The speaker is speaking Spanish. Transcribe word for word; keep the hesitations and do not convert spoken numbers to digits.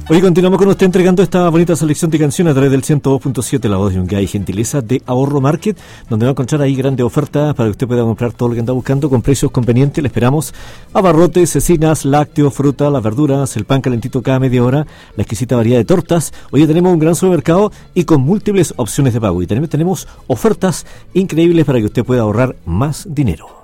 Hoy continuamos con usted entregando esta bonita selección de canciones a través del ciento dos punto siete, la voz de Yungay, gentileza de Ahorro Market, donde va a encontrar ahí grandes ofertas para que usted pueda comprar todo lo que anda buscando con precios convenientes. Le esperamos abarrotes, cecinas, lácteos, fruta, las verduras, el pan calentito cada media hora, la exquisita variedad de tortas. Hoy tenemos un gran supermercado y con múltiples opciones de pago. Y también tenemos ofertas increíbles para que usted pueda ahorrar más dinero.